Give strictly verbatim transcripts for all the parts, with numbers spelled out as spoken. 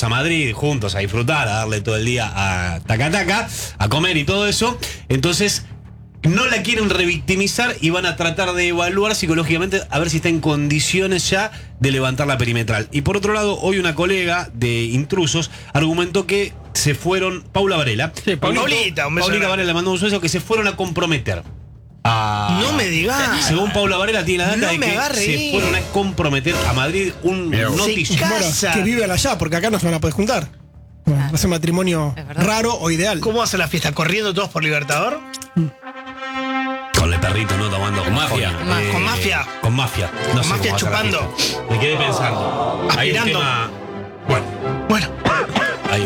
a Madrid juntos a disfrutar, a darle todo el día a taca taca, a comer y todo eso. Entonces no la quieren revictimizar y van a tratar de evaluar psicológicamente a ver si está en condiciones ya de levantar la perimetral. Y por otro lado, hoy una colega de Intrusos argumentó que se fueron, Paula Varela. Sí, Paulita, un beso. Paulita Varela le mandó un beso, que se fueron a comprometer. Ah, no me digas. Según Paula Varela tiene la data no de me que agarre. se fueron a comprometer a Madrid un noticio. Bueno, que vivan allá, porque acá no se van a poder juntar. Bueno, va a ser un matrimonio raro o ideal. ¿Cómo va a ser la fiesta? ¿Corriendo todos por Libertador? Con el perrito, ¿no? Tomando con mafia. Eh, ¿Con mafia? Con mafia. No con sé mafia cómo va a ser la chupando. fiesta. Me quedé pensando. Hay un Aspirando. tema. Bueno, Bueno. hay,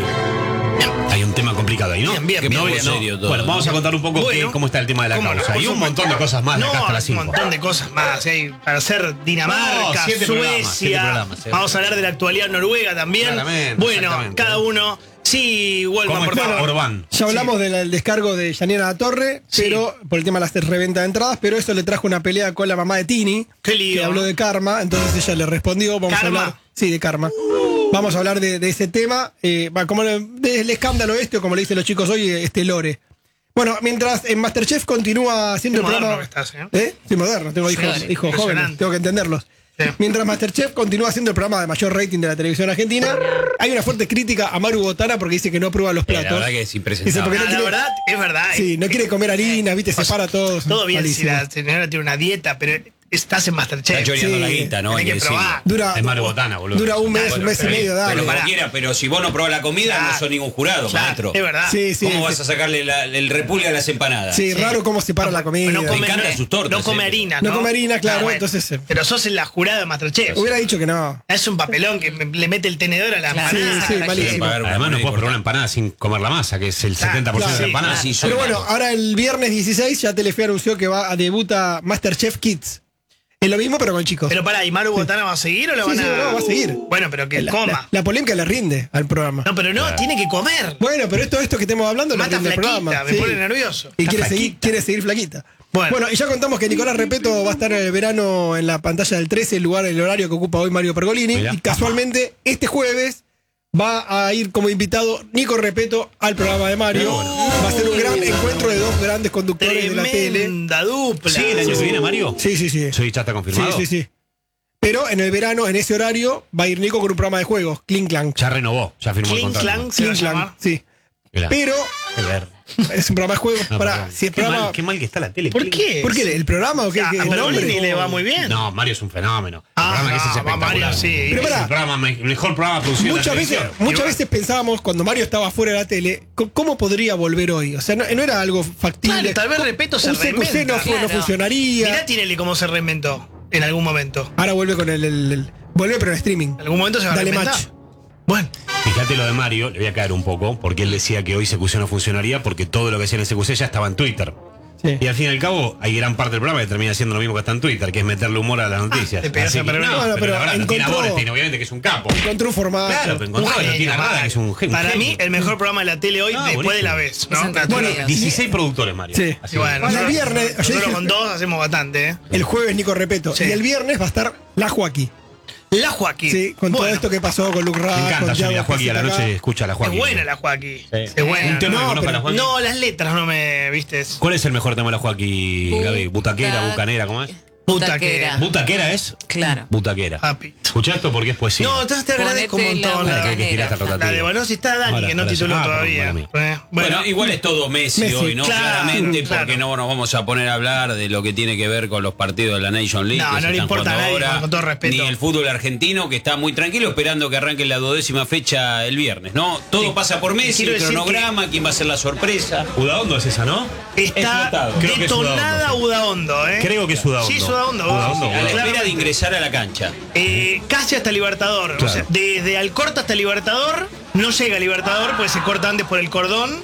hay un tema complicado ahí, ¿no? Bien, bien, Que bien, no, bien. no. serio todo, bueno, ¿no? vamos a contar un poco Bueno, qué- cómo está el tema de la ¿cómo no? causa. Por Hay un supuesto. montón de cosas más de No, acá hasta las un cinco. montón de cosas más. Hay para hacer Dinamarca, No, siete programas, siete Suecia. programas, sí. Vamos a hablar de la actualidad noruega también. Claramente, bueno, exactamente. cada uno. Sí, Wolman, ¿Cómo por está favor. Orbán? Ya hablamos del del descargo de Yanira La Torre, Sí. pero por el tema de la reventa de entradas, pero eso le trajo una pelea con la mamá de Tini, Qué lío. que habló de karma, entonces ella le respondió, vamos ¿Karma? a hablar, sí, de karma. Vamos a hablar de, de ese tema, eh, va, como le- del escándalo este, o como le dicen los chicos hoy, este lore. Bueno, mientras en Masterchef continúa haciendo Qué el moderno programa. que estás, ¿eh? ¿Eh? Soy moderno, tengo hijos, Sí, hijos jóvenes, impresionante. tengo que entenderlos. Sí. Mientras Masterchef continúa siendo el programa de mayor rating de la televisión argentina, hay una fuerte crítica a Maru Botana porque dice que no aprueba los Eh, la platos. verdad que es Dice, impresentable. porque Ah, no la quiere- verdad, es verdad. Sí, no quiere comer harina, viste, O sea, separa todo. Todo bien malísimo. si la señora tiene una dieta, pero estás en Masterchef. Está choreando Sí, la guita, ¿no? hay Hay que que decirlo. probar. Dura, Es Maru Botana, boludo. dura un mes, Bueno, un mes y pero- medio, dale. Pero pará. cualquiera, pero si vos no probás la comida, Claro. no sos ningún jurado, Claro, maestro. es verdad. Sí, sí. ¿Cómo sí. vas a sacarle la- el repulgue a las empanadas? Sí, raro cómo separa la comida. No come, Me encantan no, sus tortas, no come eh. harina, No ¿no? come harina, claro, Ah, bueno. entonces, eh. Pero sos en la jurada de Masterchef. Hubiera dicho que no. Es un papelón que me- le mete el tenedor a la Claro. empanada. Sí, sí, la malísimo. quiere. Pagar una Además no moneda puedes probar una importante. empanada sin comer la masa, que es el Claro, setenta por ciento de la claro. empanada. Sí, soy Pero bueno, malo. ahora el viernes dieciséis ya Telefe anunció que va a debuta Masterchef Kids. Es lo mismo, pero con chicos. Pero pará, ¿y Maru Botana va a seguir o lo Sí, van sí, a.? no, va a seguir. Bueno, pero que la, coma. la- la polémica le rinde al programa. No, pero no, tiene que comer. Bueno, pero esto, esto que estamos hablando le Mata rinde al flaquita, programa. me sí. pone nervioso. Y Está quiere seguir, flaquita. quiere seguir flaquita. Bueno. Bueno, y ya contamos que Nicolás Repeto va a estar en el verano en la pantalla del trece, el lugar, el horario que ocupa hoy Mario Pergolini. Mirá. Y casualmente, este jueves va a ir como invitado Nico Repeto al programa de Mario. Va a ser un gran encuentro de dos grandes conductores de la tele. Tremenda dupla. ¿Sí el año que viene, Mario? Sí, sí, sí. Sí, ya está Sí, confirmado. sí, sí. Pero en el verano, en ese horario, va a ir Nico con un programa de juegos, Clink Clank. Ya renovó, ya firmó el Clink contrato. Clank se va a Clink Clank, llamar. sí. Mirá. Pero Qué ver. es un programa de juegos. No, para, perdón. si el qué, programa, mal, qué mal que está la tele. ¿Por qué? ¿Por qué? ¿El programa o qué? A, qué- a el Pergolini nombre? le va muy bien. No, Mario es un fenómeno. El Ah, programa que ese es no, espectacular. Mario, sí. Pero Es pará. el programa, me- mejor programa producido Muchas de la veces, televisión. muchas Igual. veces pensábamos cuando Mario estaba fuera de la tele, co- ¿cómo podría volver hoy? O sea, no, no era algo factible. Claro, tal vez Repeto se Un C Q C no, reinventa. fue- no Claro. funcionaría. Mirá Tinelli cómo se reinventó en algún momento. Ahora vuelve con el, el- el- vuelve pero en streaming. En algún momento se va a Dale reinventar. match. Bueno, Fíjate lo de Mario, le voy a caer un poco, porque él decía que hoy C Q C no funcionaría porque todo lo que hacía en el C Q C ya estaba en Twitter. Sí. Y al fin y al cabo, hay gran parte del programa que termina siendo lo mismo que está en Twitter, que es meterle humor a las noticias. te pegas Así a que, Pergolini. no, Bueno, pero, pero la verdad, lo tiene a encontró- Borestein, obviamente, que es un capo. Encontró un formato. Claro, pero encontró un a genio, Tina Rada, mal. que es un gen- Para genio. mí, el mejor programa de la tele hoy No, después buenísimo. de la vez. Es ¿no? entretenido. Bueno, dieciséis productores, Mario. Sí. y bueno, Bueno, el nosotros- viernes, yo nosotros dije- con dos hacemos bastante, ¿eh? El jueves Nico Repeto. Sí. Y el viernes va a estar la Joaquín. La Joaquín. Sí, con todo Bueno, esto que pasó con Luke Ra, Me encanta, con yo Thiago la Joaquín a la Pesita noche acá. escucha a la Joaquín. Es buena la Joaquín. Sí. Es buena. Un tema No, que conozca a la pero- Joaquín. No, las letras no me viste. ¿Cuál es el mejor tema de la Joaquín, Gaby? ¿Butaquera, Buta- bucanera, cómo es? Butaquera. ¿Butaquera es? Claro. Butaquera. Papi. Escucha esto porque es poesía. No, entonces te agradezco un Ponete la montón. Para La, que hay que girar esta bucanera. rotativa. la de bueno, si está Dani, Ahora, que no ahora tituló sí. Ah, todavía. perdón, para Eh, Bueno, Bueno, igual es todo Messi, Messi, hoy, ¿no? claro, Claramente, claro. porque no nos vamos a poner a hablar de lo que tiene que ver con los partidos de la Nation League. No, que se no le están importa a jugando nadie, ahora, con todo respeto. Ni el fútbol argentino, que está muy tranquilo, esperando que arranque la duodécima fecha el viernes, ¿no? Todo Sí. pasa por Messi, Quiero el decir cronograma, quién va a ser la sorpresa. Udaondo es esa, ¿no? está explotado. Creo que es detonada Udaondo, ¿eh? Creo que es Udaondo. Sí, es Udaondo. Udaondo, A la Udaondo. espera de ingresar a la cancha. Eh, casi hasta Libertador. O Claro. sea, desde Alcorta hasta Libertador. No llega a Libertador porque se corta antes por el cordón.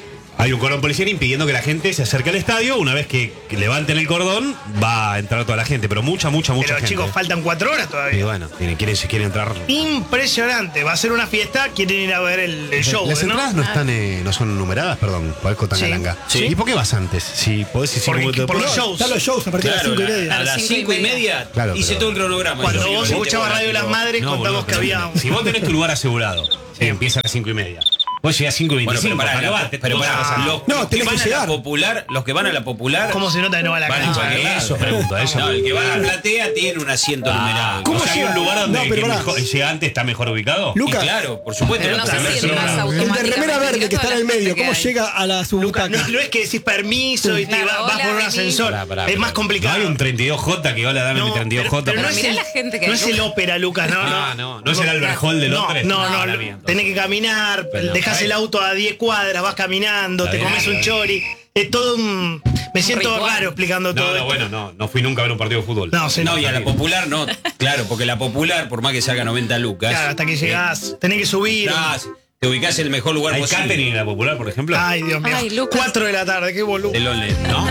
hay un cordón policial impidiendo que la gente se acerque al estadio. Una vez que, que levanten el cordón, va a entrar toda la gente, pero mucha, mucha, mucha Pero gente. chicos, faltan cuatro horas Y todavía. bueno, quieren, quieren, se quieren entrar. Impresionante. Va a ser una fiesta. Quieren ir a ver el, el show. Las ¿no? entradas no están, eh, no son numeradas, perdón, Palco Tangalanga. Sí. ¿Y por qué vas antes? Si podés ir cinco Porque- minutos por después. los shows. Están los shows a partir Claro, de las cinco y la- media. a las Cinco y cinco y media. media Claro, hice pero- todo el cronograma. Cuando Yo vos digo, escuchabas veinte Radio de las horas, Madres, No, contamos boludo, que había. Si vos tenés tu lugar asegurado, sí, empieza a las cinco y media. Vos llegás a cinco y Bueno, pero veinticinco. para, acabate, pero dos para horas antes. los, No, los que tenés van que a la llegar. popular, los que van a la popular, ¿Cómo se nota que no va a la van cancha? a Ah, eso pregunto, eso. No, el que va a la platea tiene un asiento Ah, numerado. ¿Cómo o sea, hay llega? un lugar donde No, pero que pará. mejor- llega antes está mejor ubicado. Y Lucas, claro, por supuesto. Pero los no sé primeros si el son- más el de automáticamente remera verde que toda está en la el medio, gente que ¿cómo hay. llega a la su Lucas, butaca? no, no es que decís permiso y te Claro, va- vas hola, por un vení. ascensor. Pará, pará, es pará. más complicado. No hay un treinta y dos J que hola, dame mi treinta y dos J. pero Pero no mirá es el- la gente que no hay. es el ópera, Lucas, no, No, no. no, no es el Albert Hall de No, Londres. no, Ah, no, la mía, tenés que caminar, Pero, dejás ¿sabes? el auto a diez cuadras, vas caminando, Está te bien, comes está un bien. chori. Es todo un. Me siento ritual. raro explicando todo No, no, esto. bueno, no, no fui nunca a ver un partido de fútbol. No, se No, nota. y a la popular no. Claro, porque la popular, por más que salga noventa lucas. Claro, hasta que eh, llegás, tenés que subir. estás- te ubicás en el mejor lugar ¿Hay posible. catering en la popular, por ejemplo? Ay, Dios mío. Ay, Lucas. Cuatro de la tarde, qué boludo. Del Onlet, ¿no?